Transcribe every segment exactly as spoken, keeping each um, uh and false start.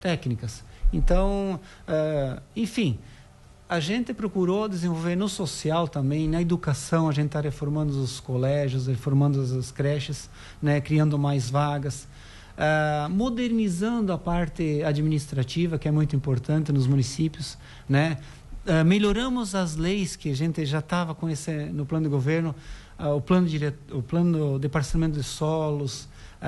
técnicas. Então, uh, enfim, a gente procurou desenvolver no social também, na educação, a gente está reformando os colégios, reformando as creches, né, criando mais vagas, uh, modernizando a parte administrativa, que é muito importante nos municípios, né? Uh, melhoramos as leis que a gente já estava com esse no plano de governo, uh, o plano de, o plano de parcelamento de solos,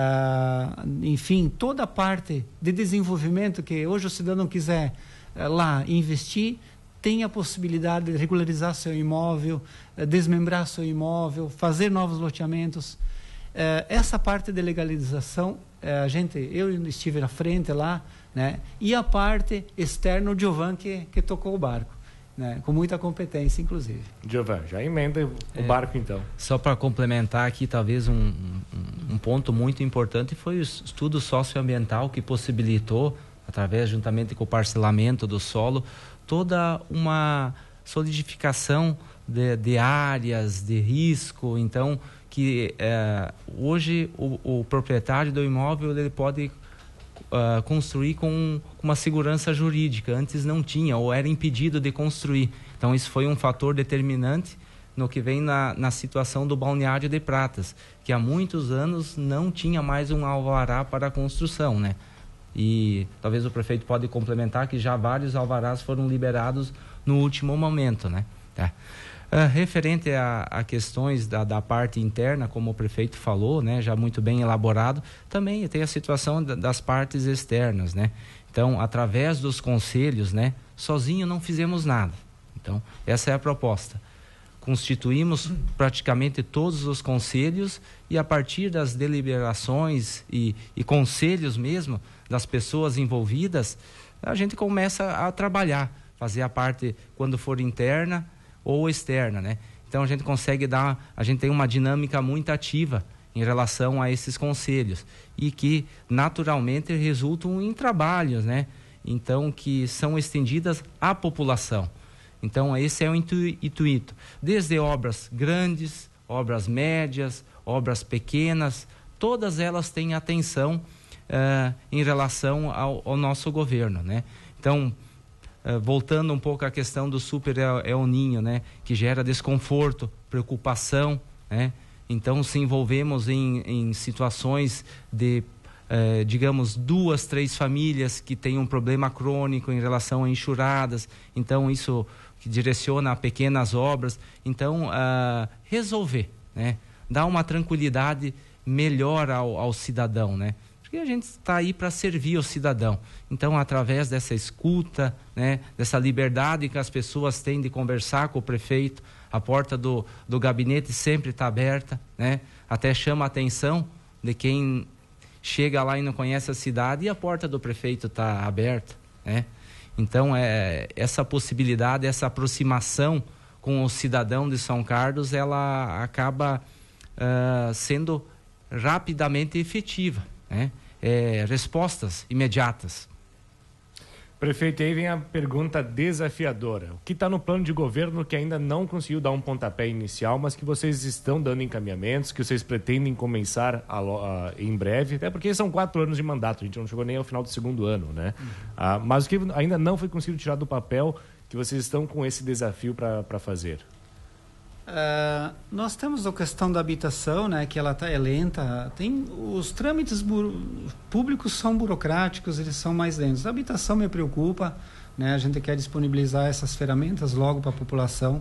uh, enfim, toda a parte de desenvolvimento que hoje o cidadão quiser uh, lá investir, tem a possibilidade de regularizar seu imóvel, uh, desmembrar seu imóvel, fazer novos loteamentos. Uh, essa parte de legalização, uh, a gente, eu estive na frente lá, né? E a parte externa, o Giovan que, que tocou o barco. Né, com muita competência, inclusive. Giovan, já emenda o é, barco, então. Só para complementar aqui, talvez um, um, um ponto muito importante foi o estudo socioambiental que possibilitou, através, juntamente com o parcelamento do solo, toda uma solidificação de, de áreas de risco. Então, que é, hoje o, o proprietário do imóvel ele pode Uh, construir com, com uma segurança jurídica. Antes não tinha, ou era impedido de construir. Então isso foi um fator determinante no que vem na, na situação do balneário de Pratas, que há muitos anos não tinha mais um alvará para a construção, né? E talvez o prefeito pode complementar que já vários alvarás foram liberados no último momento, né? Tá. Uh, referente a, a questões da, da parte interna, como o prefeito falou, né, já muito bem elaborado, também tem a situação da, das partes externas, né? Então, através dos conselhos, né, sozinho não fizemos nada. Então, essa é a proposta. Constituímos praticamente todos os conselhos e a partir das deliberações e, e conselhos mesmo das pessoas envolvidas, a gente começa a trabalhar, fazer a parte quando for interna ou externa, né? Então a gente consegue dar, a gente tem uma dinâmica muito ativa em relação a esses conselhos e que naturalmente resultam em trabalhos, né? Então que são estendidas à população. Então esse é o intuito, desde obras grandes, obras médias, obras pequenas, todas elas têm atenção uh, em relação ao, ao nosso governo, né? Então Uh, voltando um pouco à questão do super El, El Ninho, né, que gera desconforto, preocupação, né? Então se envolvemos em, em situações de, uh, digamos, duas, três famílias que têm um problema crônico em relação a enxurradas, então isso que direciona a pequenas obras, então uh, resolver, né? Dar uma tranquilidade melhor ao, ao cidadão, né? E a gente está aí para servir o cidadão. Então, através dessa escuta, né, dessa liberdade que as pessoas têm de conversar com o prefeito, a porta do, do gabinete sempre está aberta, né? Até chama a atenção de quem chega lá e não conhece a cidade e a porta do prefeito está aberta, né? Então, é, essa possibilidade, essa aproximação com o cidadão de São Carlos, ela acaba uh, sendo rapidamente efetiva, né? É, respostas imediatas. Prefeito, aí vem a pergunta desafiadora. O que está no plano de governo que ainda não conseguiu dar um pontapé inicial, mas que vocês estão dando encaminhamentos, que vocês pretendem começar a, a, em breve, até porque são quatro anos de mandato, a gente não chegou nem ao final do segundo ano, né? Uhum. Ah, mas o que ainda não foi conseguido tirar do papel, que vocês estão com esse desafio para fazer? Uh, nós temos a questão da habitação, né, que ela tá, é lenta. Tem, os trâmites buro, públicos são burocráticos, eles são mais lentos. A habitação me preocupa, né, a gente quer disponibilizar essas ferramentas logo para a população.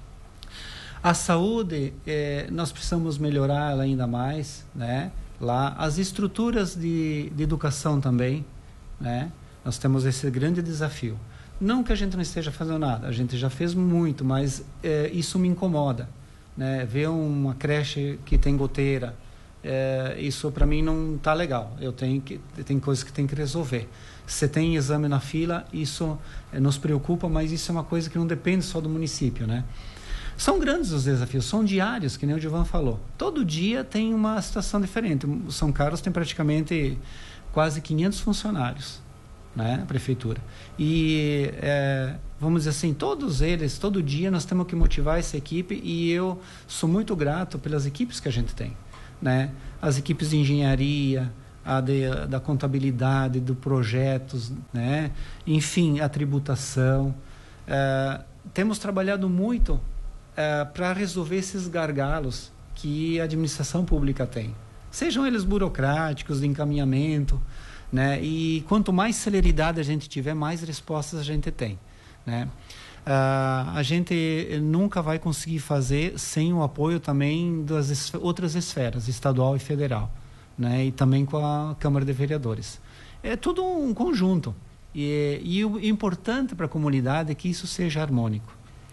A saúde, eh, nós precisamos melhorar ela ainda mais, né, lá. As estruturas de, de educação também, né, nós temos esse grande desafio. Não que a gente não esteja fazendo nada, a gente já fez muito, mas é, isso me incomoda, né? Ver uma creche que tem goteira, é, isso para mim não está legal. Eu tenho que, tem coisas que tem que resolver. Se tem exame na fila, isso é, nos preocupa, mas isso é uma coisa que não depende só do município, né? São grandes os desafios, são diários, que nem o Giovan falou. Todo dia tem uma situação diferente. O São Carlos tem praticamente quase quinhentos funcionários, né, a prefeitura. E, é, vamos dizer assim, todos eles, todo dia nós temos que motivar essa equipe e eu sou muito grato pelas equipes que a gente tem, né? As equipes de engenharia, a de, da contabilidade, do projetos, né? Enfim, a tributação. Uh, temos trabalhado muito uh, para resolver esses gargalos que a administração pública tem. Sejam eles burocráticos, de encaminhamento, né? E quanto mais celeridade a gente tiver, mais respostas a gente tem, né? Uh, a gente nunca vai conseguir fazer sem o apoio também das es- outras esferas, estadual e federal, né? E também com a Câmara de Vereadores. É tudo um conjunto. E, e o importante para a comunidade é que isso seja harmônico.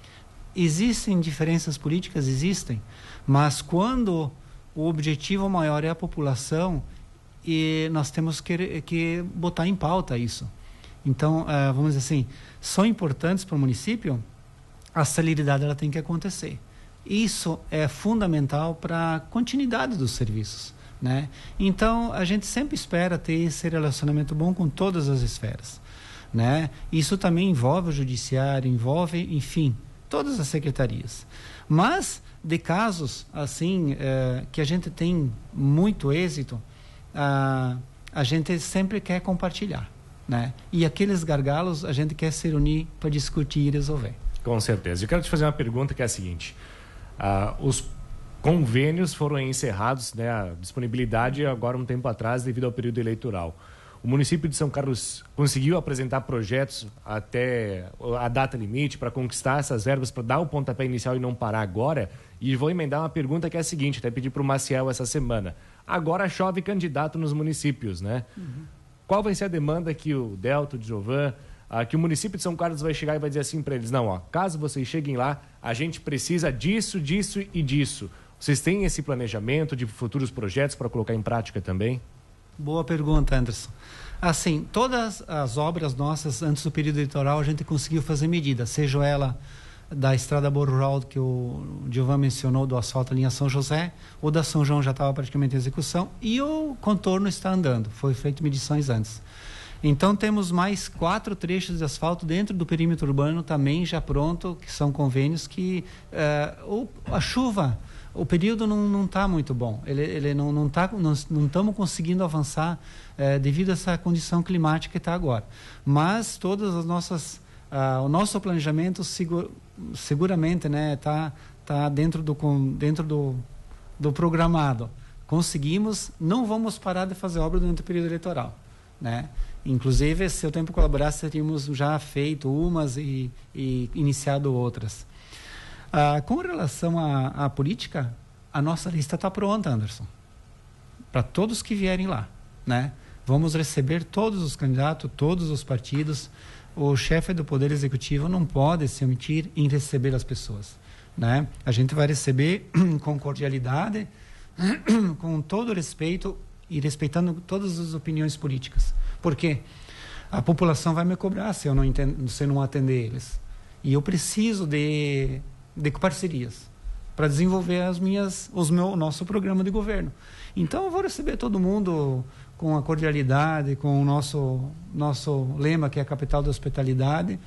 Existem diferenças políticas? Existem. Mas quando o objetivo maior é a população, e nós temos que, que botar em pauta isso. Então, uh, vamos dizer assim, são importantes para o município, a celeridade ela tem que acontecer. Isso é fundamental para a continuidade dos serviços, né? Então, a gente sempre espera ter esse relacionamento bom com todas as esferas, né? Isso também envolve o judiciário, envolve, enfim, todas as secretarias. Mas, de casos, assim, eh, que a gente tem muito êxito, ah, a gente sempre quer compartilhar, né? E aqueles gargalos a gente quer se unir para discutir e resolver. Com certeza. Eu quero te fazer uma pergunta que é a seguinte. Ah, os convênios foram encerrados, né, a disponibilidade agora um tempo atrás devido ao período eleitoral. O município de São Carlos conseguiu apresentar projetos até a data limite para conquistar essas verbas, para dar o pontapé inicial e não parar agora? E vou emendar uma pergunta que é a seguinte, até pedi para o Maciel essa semana. Agora chove candidato nos municípios, né? Uhum. Qual vai ser a demanda que o Delto, o Djovan, ah, que o município de São Carlos vai chegar e vai dizer assim para eles, não, ó, caso vocês cheguem lá, a gente precisa disso, disso e disso. Vocês têm esse planejamento de futuros projetos para colocar em prática também? Boa pergunta, Anderson. Assim, todas as obras nossas, antes do período eleitoral, a gente conseguiu fazer medidas, seja ela da estrada Boa Rural, que o Djovan mencionou, do asfalto linha São José, ou da São João já estava praticamente em execução, e o contorno está andando, foi feito medições antes. Então temos mais quatro trechos de asfalto dentro do perímetro urbano também já pronto, que são convênios que uh, a chuva, o período não está muito bom, ele, ele não não tá, não estamos conseguindo avançar uh, devido a essa condição climática que está agora. Mas todas as nossas, uh, o nosso planejamento segura, seguramente, né, tá tá dentro do dentro do, do programado. Conseguimos, não vamos parar de fazer obra durante o período eleitoral, né? Inclusive, se o tempo colaborasse, teríamos já feito umas e, e iniciado outras. Ah, com relação à, à política, a nossa lista está pronta, Anderson, para todos que vierem lá, né? Vamos receber todos os candidatos, todos os partidos. O chefe do Poder Executivo não pode se omitir em receber as pessoas, né? A gente vai receber com cordialidade, com todo respeito e respeitando todas as opiniões políticas. Porque a população vai me cobrar se eu não, entendo, se eu não atender eles. E eu preciso de, de parcerias para desenvolver as minhas, os meu, o nosso programa de governo. Então eu vou receber todo mundo com a cordialidade, com o nosso, nosso lema, que é a capital da hospitalidade.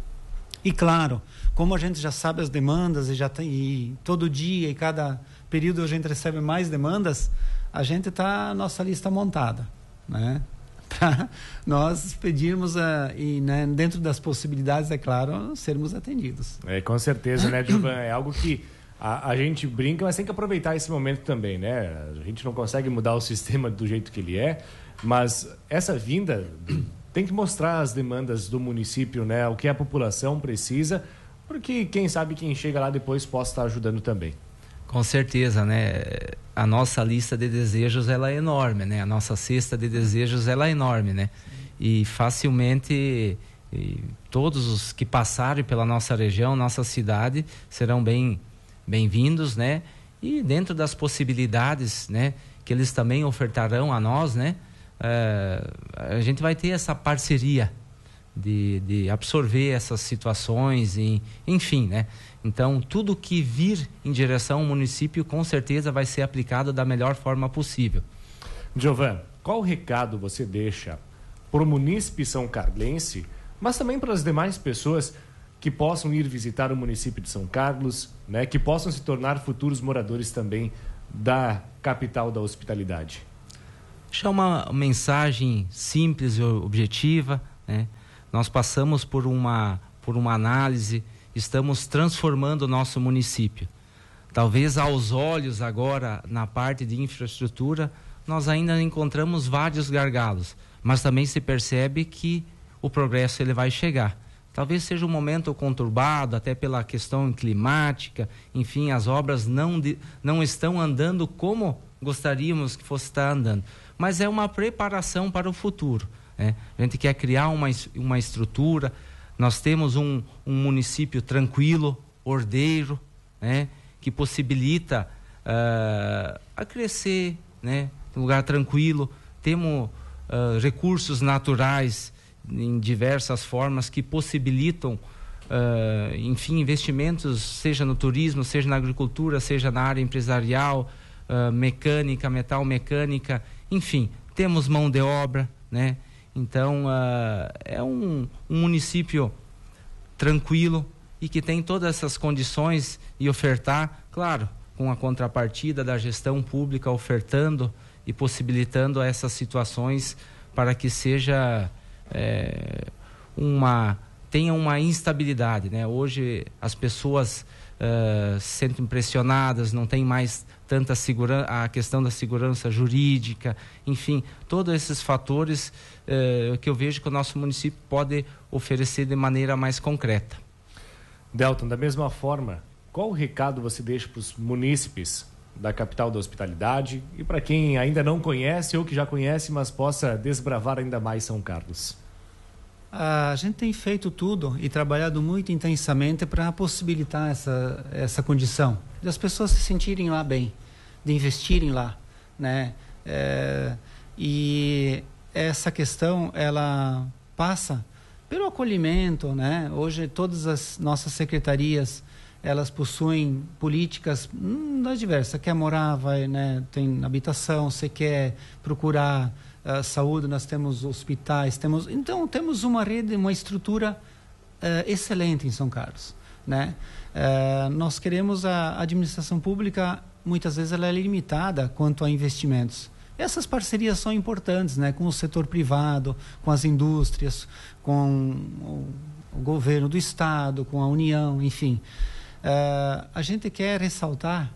E claro, como a gente já sabe as demandas e já tem, e todo dia e cada período a gente recebe mais demandas, a gente está a nossa lista montada, né? Para nós pedirmos a, e, né, dentro das possibilidades, é claro, sermos atendidos. É, com certeza, né, Djovan? É algo que a, a gente brinca, mas tem que aproveitar esse momento também, né? A gente não consegue mudar o sistema do jeito que ele é, mas essa vinda tem que mostrar as demandas do município, né? O que a população precisa, porque quem sabe quem chega lá depois possa estar ajudando também. Com certeza, né? A nossa lista de desejos, ela é enorme, né? A nossa cesta de desejos, ela é enorme, né? E facilmente e todos os que passarem pela nossa região, nossa cidade, serão bem bem-vindos, né? E dentro das possibilidades, né, que eles também ofertarão a nós, né? Uh, a gente vai ter essa parceria de, de absorver essas situações, e, enfim, né? Então, tudo que vir em direção ao município, com certeza vai ser aplicado da melhor forma possível. Djovan, qual recado você deixa para o munícipe são carlense, mas também para as demais pessoas que possam ir visitar o município de São Carlos, né, que possam se tornar futuros moradores também da capital da hospitalidade? deixar uma mensagem simples e objetiva, né? Nós passamos por uma, por uma análise, estamos transformando o nosso município. Talvez aos olhos agora, na parte de infraestrutura, nós ainda encontramos vários gargalos, mas também se percebe que o progresso ele vai chegar. Talvez seja um momento conturbado, até pela questão climática, enfim, as obras não, de, não estão andando como gostaríamos que fosse estar andando. Mas é uma preparação para o futuro, né? A gente quer criar uma, uma estrutura, nós temos um, um município tranquilo, ordeiro, né? Que possibilita uh, a crescer, né? Um lugar tranquilo, temos uh, recursos naturais em diversas formas que possibilitam, uh, enfim, investimentos, seja no turismo, seja na agricultura, seja na área empresarial, uh, mecânica, metal mecânica, enfim, temos mão de obra, né? Então, uh, é um, um município tranquilo e que tem todas essas condições e ofertar, claro, com a contrapartida da gestão pública ofertando e possibilitando essas situações para que seja é, uma tenha uma instabilidade, né? Hoje as pessoas uh, se sentem pressionadas, não tem mais tanta segurança, a questão da segurança jurídica, enfim, todos esses fatores uh, que eu vejo que o nosso município pode oferecer de maneira mais concreta. Delton, da mesma forma, qual o recado você deixa para os munícipes da capital da hospitalidade e para quem ainda não conhece ou que já conhece, mas possa desbravar ainda mais São Carlos? A gente tem feito tudo e trabalhado muito intensamente para possibilitar essa, essa condição de as pessoas se sentirem lá bem, de investirem lá, né? É, e essa questão, ela passa pelo acolhimento, né? Hoje todas as nossas secretarias, elas possuem políticas hum, das diversas. Quer morar, vai, né? Tem habitação, você quer procurar uh, saúde, nós temos hospitais, temos, então temos uma rede, uma estrutura uh, excelente em São Carlos, né? Uh, nós queremos a administração pública, muitas vezes ela é limitada quanto a investimentos. Essas parcerias são importantes, né? Com o setor privado, com as indústrias, com o, o governo do estado, com a União, enfim. Uh, a gente quer ressaltar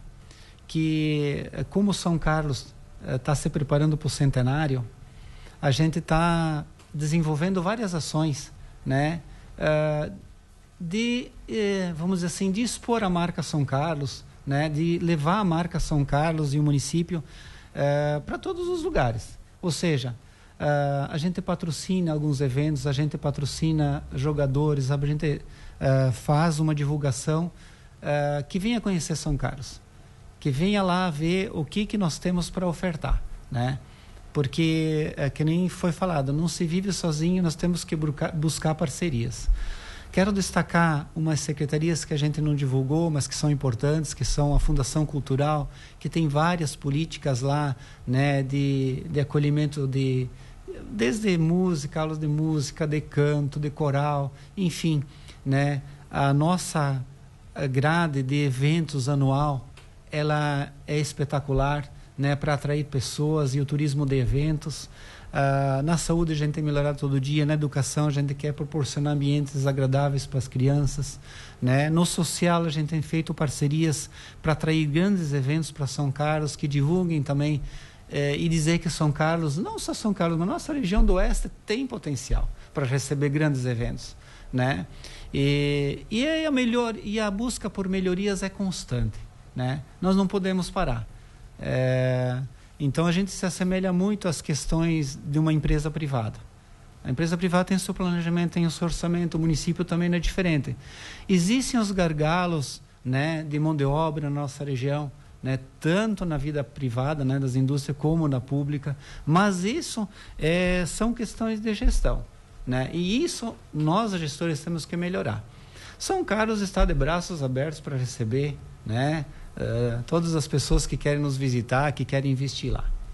que, como São Carlos está uh, se preparando para o centenário, a gente está desenvolvendo várias ações, né? Uh, de, eh, vamos dizer assim, de expor a marca São Carlos, né? De levar a marca São Carlos e o município uh, para todos os lugares. Ou seja, uh, a gente patrocina alguns eventos, a gente patrocina jogadores, a gente uh, faz uma divulgação Uh, que venha conhecer São Carlos, que venha lá ver o que, que nós temos para ofertar, né? Porque, é, que nem foi falado, não se vive sozinho, nós temos que buscar, buscar parcerias. Quero destacar umas secretarias que a gente não divulgou, mas que são importantes, que são a Fundação Cultural, que tem várias políticas lá, né, de, de acolhimento de, desde música, aulas de música, de canto, de coral, enfim, né? A nossa a grade de eventos anual, ela é espetacular, né, para atrair pessoas e o turismo de eventos. Uh, na saúde a gente tem melhorado todo dia, na educação a gente quer proporcionar ambientes agradáveis para as crianças, né? No social a gente tem feito parcerias para atrair grandes eventos para São Carlos, que divulguem também eh, e dizer que São Carlos, não só São Carlos, mas nossa região do Oeste tem potencial para receber grandes eventos, né? E, e, a melhor, e a busca por melhorias é constante, né? Nós não podemos parar. É, então a gente se assemelha muito às questões de uma empresa privada. A empresa privada tem o seu planejamento, tem o seu orçamento, o município também não é diferente. Existem os gargalos, né, de mão de obra na nossa região, né, tanto na vida privada, né, das indústrias, como na pública, mas isso é, são questões de gestão. Né? E isso nós, gestores, temos que melhorar. São Carlos está de braços abertos para receber, né, uh, todas as pessoas que querem nos visitar, que querem investir lá.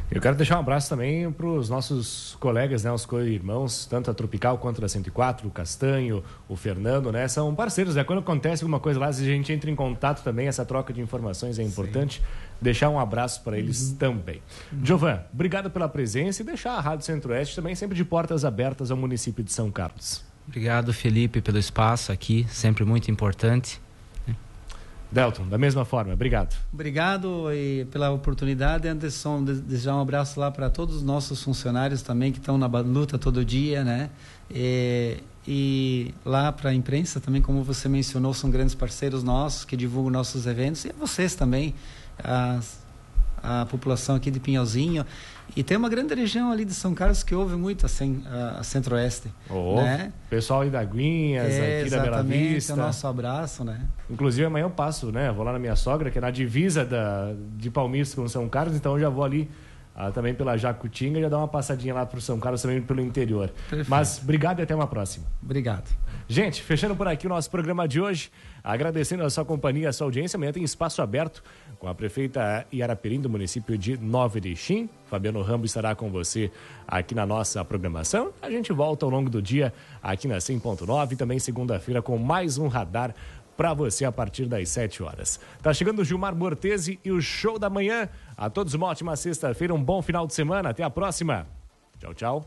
Eu quero deixar um abraço também para os nossos colegas, né, os co-irmãos, tanto a Tropical quanto a cento e quatro, o Castanho, o Fernando, né, são parceiros, né, quando acontece alguma coisa lá, a gente entra em contato também, essa troca de informações é importante. Sim. Deixar um abraço para eles uhum. também. Uhum. Giovan, obrigado pela presença e deixar a Rádio Centro-Oeste também sempre de portas abertas ao município de São Carlos. Obrigado, Felipe, pelo espaço aqui, sempre muito importante. Delton, da mesma forma, obrigado. Obrigado e pela oportunidade, Anderson, desejar um abraço lá para todos os nossos funcionários também que estão na luta todo dia, né? E, e lá para a imprensa também, como você mencionou, são grandes parceiros nossos que divulgam nossos eventos e a vocês também, a, a população aqui de Pinhalzinho. E tem uma grande região ali de São Carlos que ouve muito a, a Centro-Oeste. Oh, né? Pessoal aí da Aguinhas, é, aqui da Bela Vista. É o nosso abraço, né? Inclusive amanhã eu passo, né? Vou lá na minha sogra, que é na divisa da, de Palmiras com São Carlos, então eu já vou ali ah, também pela Jacutinga e já dar uma passadinha lá para o São Carlos, também pelo interior. Perfeito. Mas obrigado e até uma próxima. Obrigado. Gente, fechando por aqui o nosso programa de hoje, agradecendo a sua companhia, a sua audiência. Amanhã tem espaço aberto com a prefeita Iaraperim do município de Nova Erechim. Fabiano Rambo estará com você aqui na nossa programação. A gente volta ao longo do dia aqui na cem ponto nove e também segunda-feira com mais um radar para você a partir das sete horas. Tá chegando o Gilmar Bortese e o Show da Manhã. A todos uma ótima sexta-feira, um bom final de semana. Até a próxima. Tchau, tchau.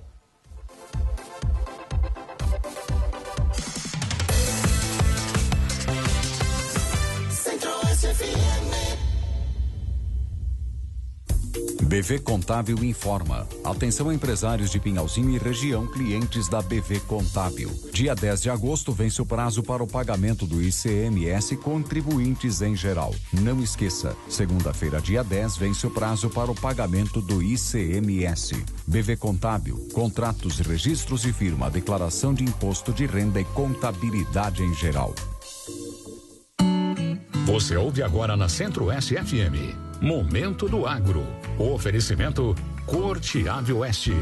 B V Contábil informa. Atenção empresários de Pinhalzinho e região, clientes da B V Contábil. Dia dez de agosto vence o prazo para o pagamento do I C M S contribuintes em geral. Não esqueça, segunda-feira, dia dez, vence o prazo para o pagamento do I C M S. B V Contábil, contratos, registros e firma, declaração de imposto de renda e contabilidade em geral. Você ouve agora na Centro-Oeste F M. Momento do Agro. O oferecimento Corte Ave Oeste.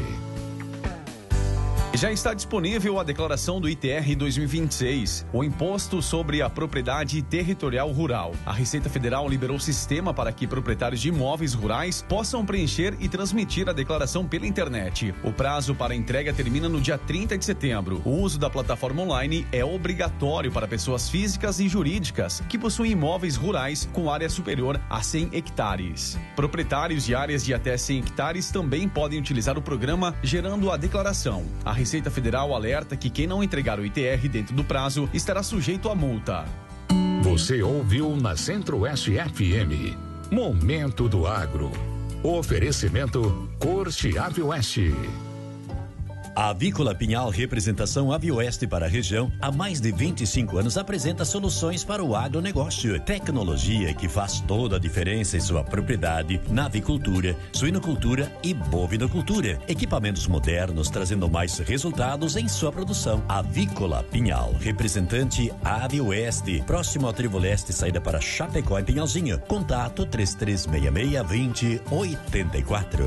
Já está disponível a declaração do I T R dois mil e vinte e seis, o Imposto sobre a Propriedade Territorial Rural. A Receita Federal liberou o sistema para que proprietários de imóveis rurais possam preencher e transmitir a declaração pela internet. O prazo para entrega termina no dia trinta de setembro. O uso da plataforma online é obrigatório para pessoas físicas e jurídicas que possuem imóveis rurais com área superior a cem hectares. Proprietários de áreas de até cem hectares também podem utilizar o programa gerando a declaração. A Receita Federal alerta que quem não entregar o I T R dentro do prazo estará sujeito a multa. Você ouviu na Centro-Oeste F M. Momento do Agro. Oferecimento Corte Ave Oeste. A Avícola Pinhal Representação Avioeste para a região, há mais de vinte e cinco anos apresenta soluções para o agronegócio. Tecnologia que faz toda a diferença em sua propriedade, na avicultura, suinocultura e bovinocultura. Equipamentos modernos trazendo mais resultados em sua produção. Avícola Pinhal, representante Avioeste, próximo ao Trevo Leste, saída para Chapecó em Pinhalzinho. Contato três três seis seis, dois zero oito quatro.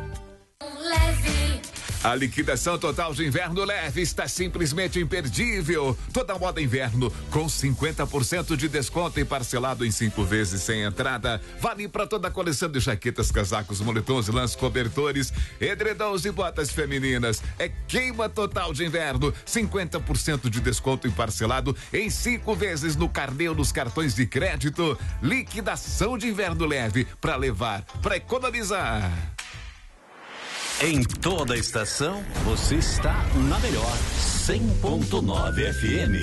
A liquidação total de inverno leve está simplesmente imperdível. Toda moda inverno com cinquenta por cento de desconto e parcelado em cinco vezes sem entrada. Vale para toda a coleção de jaquetas, casacos, moletons, lãs, cobertores, edredons e botas femininas. É queima total de inverno. cinquenta por cento de desconto e parcelado em cinco vezes no carnê ou nos cartões de crédito. Liquidação de inverno leve para levar, para economizar. Em toda a estação, você está na melhor cem ponto nove F M.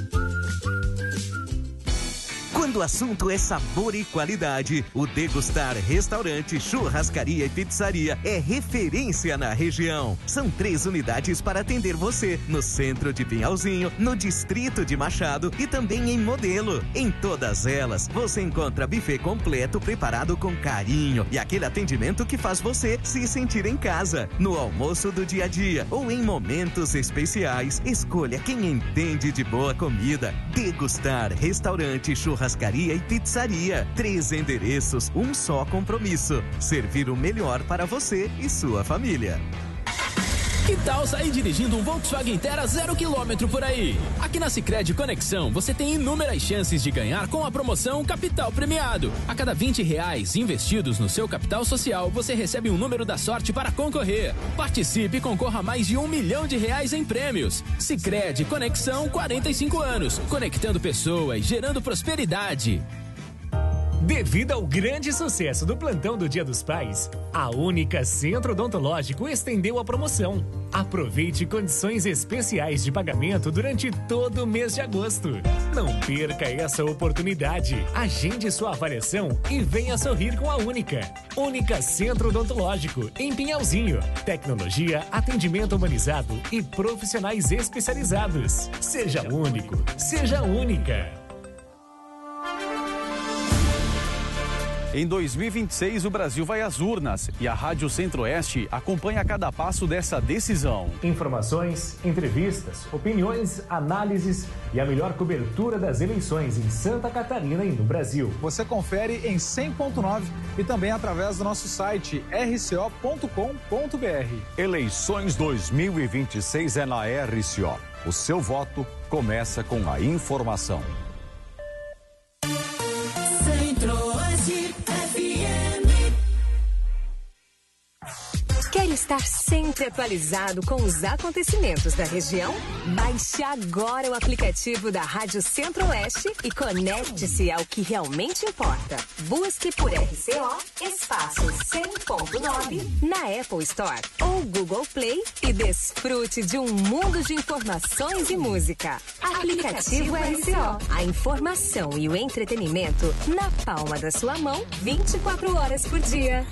Quando o assunto é sabor e qualidade, o Degustar Restaurante, Churrascaria e Pizzaria é referência na região. São três unidades para atender você, no centro de Pinhalzinho, no distrito de Machado e também em Modelo. Em todas elas, você encontra buffet completo preparado com carinho e aquele atendimento que faz você se sentir em casa. No almoço do dia a dia ou em momentos especiais, escolha quem entende de boa comida. Degustar Restaurante, Churrascaria Churrascaria e Pizzaria. Três endereços, um só compromisso. Servir o melhor para você e sua família. Que tal sair dirigindo um Volkswagen Terra zero quilômetro por aí? Aqui na Sicredi Conexão você tem inúmeras chances de ganhar com a promoção Capital Premiado. A cada vinte reais investidos no seu capital social, você recebe um número da sorte para concorrer. Participe e concorra a mais de um milhão de reais em prêmios. Sicredi Conexão, quarenta e cinco anos. Conectando pessoas, gerando prosperidade. Devido ao grande sucesso do plantão do Dia dos Pais, a Única Centro Odontológico estendeu a promoção. Aproveite condições especiais de pagamento durante todo o mês de agosto. Não perca essa oportunidade. Agende sua avaliação e venha sorrir com a Única. Única Centro Odontológico, em Pinhalzinho. Tecnologia, atendimento humanizado e profissionais especializados. Seja único, seja única. Em dois mil e vinte e seis, o Brasil vai às urnas e a Rádio Centro-Oeste acompanha cada passo dessa decisão. Informações, entrevistas, opiniões, análises e a melhor cobertura das eleições em Santa Catarina e no Brasil. Você confere em cem ponto nove e também através do nosso site r c o ponto com ponto b r. Eleições dois mil e vinte e seis é na R C O. O seu voto começa com a informação. Quer estar sempre atualizado com os acontecimentos da região? Baixe agora o aplicativo da Rádio Centro-Oeste e conecte-se ao que realmente importa. Busque por R C O espaço cem ponto nove na Apple Store ou Google Play e desfrute de um mundo de informações e música. Aplicativo R C O. A informação e o entretenimento na palma da sua mão, vinte e quatro horas por dia.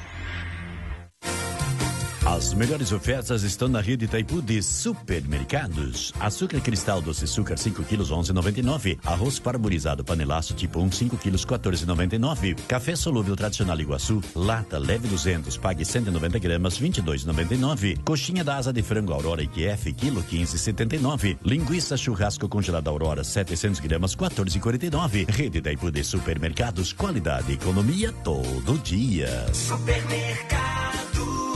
As melhores ofertas estão na rede Itaipu de supermercados. Açúcar cristal doce açúcar cinco quilos onze e noventa e nove. Arroz parboilizado panelaço tipo um cinco quilos quatorze e noventa e nove. Café solúvel tradicional Iguaçu lata leve duzentos, pague cento e noventa gramas vinte e dois e noventa e nove. Coxinha da asa de frango Aurora I Q F quilo quinze e setenta e nove. Linguiça churrasco congelada Aurora setecentos gramas quatorze e quarenta e nove. Rede Itaipu de supermercados, qualidade e economia todo dia. Supermercado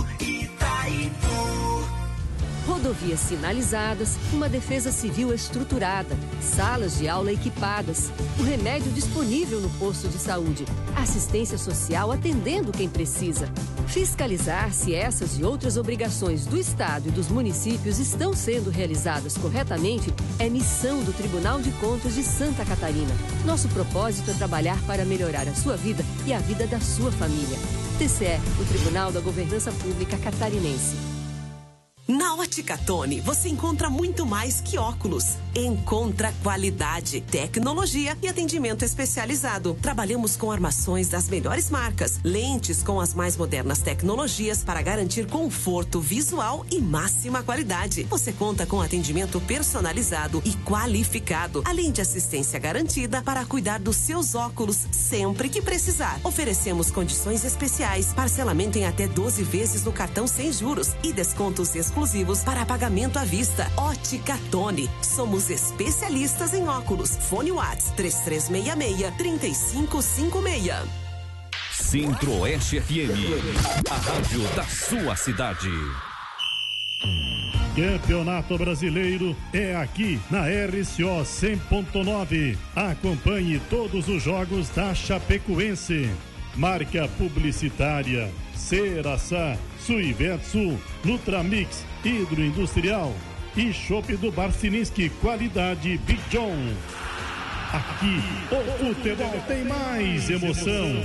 Rodovias sinalizadas, uma defesa civil estruturada, salas de aula equipadas, o remédio disponível no posto de saúde, assistência social atendendo quem precisa. Fiscalizar se essas e outras obrigações do Estado e dos municípios estão sendo realizadas corretamente é missão do Tribunal de Contas de Santa Catarina. Nosso propósito é trabalhar para melhorar a sua vida e a vida da sua família. T C E, o Tribunal da Governança Pública Catarinense. Na Ótica Tony, você encontra muito mais que óculos. Encontra qualidade, tecnologia e atendimento especializado. Trabalhamos com armações das melhores marcas, lentes com as mais modernas tecnologias para garantir conforto visual e máxima qualidade. Você conta com atendimento personalizado e qualificado, além de assistência garantida para cuidar dos seus óculos sempre que precisar. Oferecemos condições especiais, parcelamento em até doze vezes no cartão sem juros e descontos exclusivos exclusivos para pagamento à vista. Ótica Tony. Somos especialistas em óculos. Fone Whats três três seis seis, três cinco cinco seis. Centro-Oeste F M, a rádio da sua cidade. Campeonato Brasileiro é aqui na R C O cem ponto nove. Acompanhe todos os jogos da Chapecoense. Marca publicitária Ceraçá, Suivetsu, Nutramix, Hidroindustrial e Chopp do Barcininski, qualidade Big John. Aqui o futebol tem mais emoção.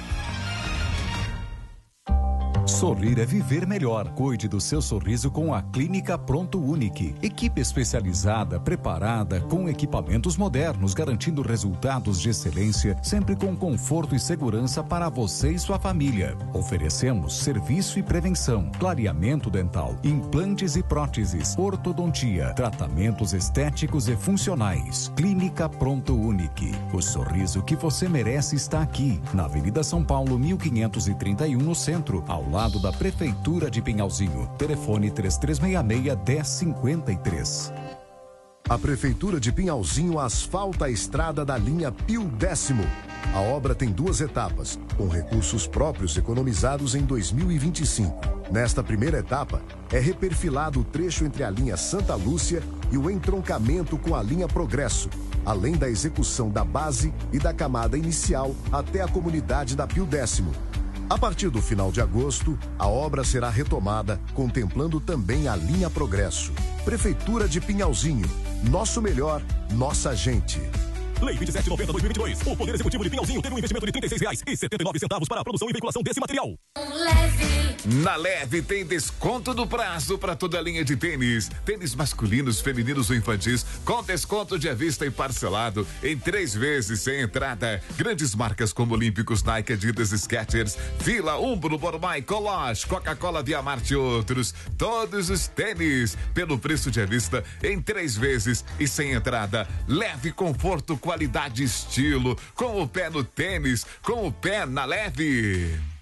Sorrir é viver melhor. Cuide do seu sorriso com a Clínica Pronto Unique. Equipe especializada, preparada, com equipamentos modernos, garantindo resultados de excelência, sempre com conforto e segurança para você e sua família. Oferecemos serviço e prevenção, clareamento dental, implantes e próteses, ortodontia, tratamentos estéticos e funcionais. Clínica Pronto Unique. O sorriso que você merece está aqui, na Avenida São Paulo, mil quinhentos e trinta e um, no centro, ao lado da Prefeitura de Pinhalzinho. Telefone três três seis seis, um zero cinco três. A Prefeitura de Pinhalzinho asfalta a estrada da linha Pio Décimo. A obra tem duas etapas, com recursos próprios economizados em dois mil e vinte e cinco. Nesta primeira etapa, é reperfilado o trecho entre a linha Santa Lúcia e o entroncamento com a linha Progresso, além da execução da base e da camada inicial até a comunidade da Pio Décimo. A partir do final de agosto, a obra será retomada, contemplando também a linha Progresso. Prefeitura de Pinhalzinho. Nosso melhor, nossa gente. Lei vinte e sete noventa barra dois mil e vinte e dois. O Poder Executivo de Pinhalzinho teve um investimento de trinta e seis reais e setenta e nove centavos para a produção e veiculação desse material. Leve. Na Leve tem desconto do prazo para toda a linha de tênis. Tênis masculinos, femininos ou infantis, com desconto de à vista e parcelado em três vezes sem entrada. Grandes marcas como Olímpicos, Nike, Adidas, Skechers, Fila, Umbro, Bormai, Coloche, Coca-Cola, Via Marte e outros. Todos os tênis pelo preço de à vista em três vezes e sem entrada. Leve, conforto, qualidade e estilo. Com o pé no tênis, com o pé na Leve.